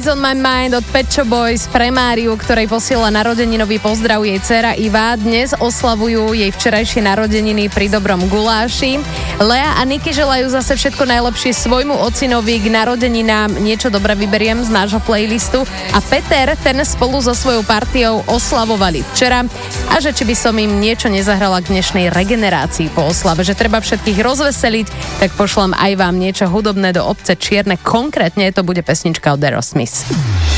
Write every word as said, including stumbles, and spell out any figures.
on My Mind od Pet Shop Boys pre Máriu, ktorej posiela narodeninový pozdrav jej dcéra Iva. Dnes oslavujú jej včerajšie narodeniny pri dobrom guláši. Lea a Niky želajú zase všetko najlepšie svojmu ocinovi k narodeninám. Niečo dobré vyberiem z nášho playlistu. A Peter, ten spolu so svojou partiou oslavovali včera. A že či by som im niečo nezahrala k dnešnej regenerácii po oslave, že treba všetkých rozveseliť, tak pošlem aj vám niečo hudobné do obce Čierne. Konkrétne to bude pesnička od Aerosmith.